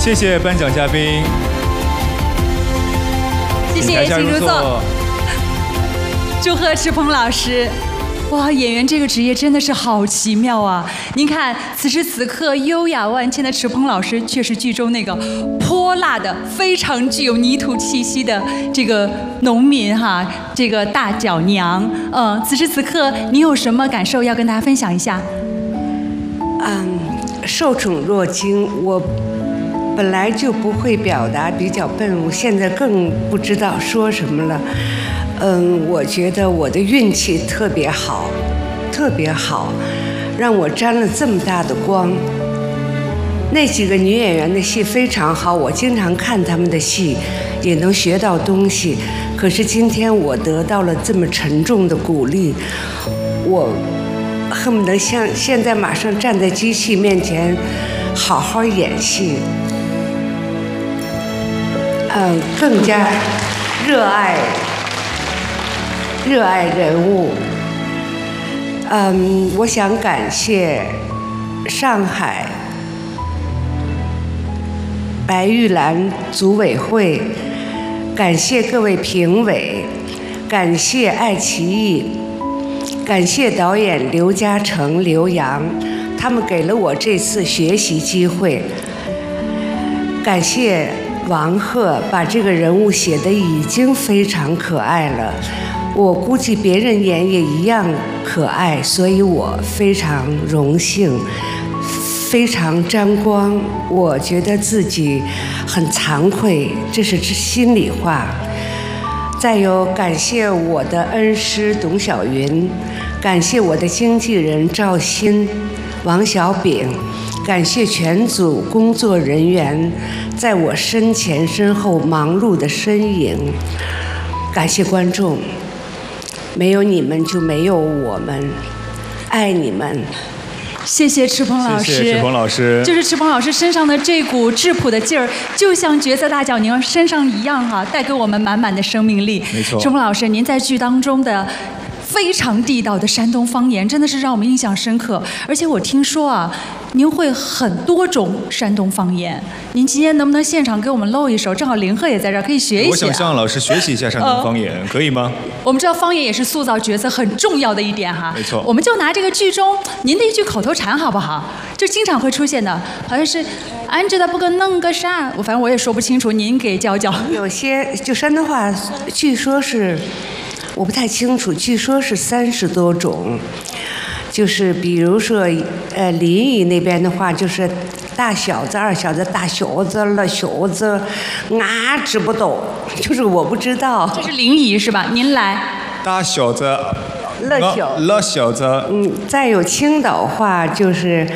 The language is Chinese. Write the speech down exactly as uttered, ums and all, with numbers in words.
谢谢颁奖嘉宾， 谢谢，请入座。祝贺池鹏老师。哇，演员这个职业真的是好奇妙啊！您看，此时此刻优雅万千的池鹏老师，却是剧中那个泼辣的、非常具有泥土气息的这个农民哈，这个大脚娘。嗯，此时此刻您有什么感受要跟大家分享一下？ 嗯，受宠若惊。我本来就不会表达，比较笨，我现在更不知道说什么了。嗯，我觉得我的运气特别好，特别好，让我沾了这么大的光。那几个女演员的戏非常好，我经常看她们的戏，也能学到东西。可是今天我得到了这么沉重的鼓励，我恨不得像现在马上站在机器面前，好好演戏。嗯，更加热爱。热爱人物。嗯，我想感谢上海白玉兰组委会，感谢各位评委，感谢爱奇艺，感谢导演刘嘉诚、刘洋，他们给了我这次学习机会。感谢王鹤把这个人物写得已经非常可爱了。我估计别人演也一样可爱，所以我非常荣幸，非常沾光。我觉得自己很惭愧，这是心里话。再有，感谢我的恩师董晓云，感谢我的经纪人赵鑫、王小炳，感谢全组工作人员在我身前身后忙碌的身影，感谢观众。没有你们就没有我们，爱你们。 谢谢池鹏老师。 谢谢池鹏老师。 就是池鹏老师身上的这股质朴的劲儿，就像角色大脚娘身上一样哈、啊，带给我们满满的生命力。 没错。 池鹏老师，您在剧当中的非常地道的山东方言，真的是让我们印象深刻。而且我听说啊，您会很多种山东方言。您今天能不能现场给我们露一手？正好林鹤也在这儿，可以学一学、啊。 我想向老师学习一下山东方言，呃、可以吗？ 我们知道方言也是塑造角色很重要的一点哈。 没错。 我们就拿这个剧中您的一句口头禅好不好？就经常会出现的，好像是“俺知道不跟弄个啥”，我反正我也说不清楚，您给教教。 有些就山东话，据说是我不太清楚，据说是三十多种。就是比如说，呃，临沂那边的话，就是大小子、二小子、大小子、二小子，俺知不道，就是我不知道。 这是临沂是吧？您来。 大小子。 二小子。 二小子。 嗯，再有青岛话就是。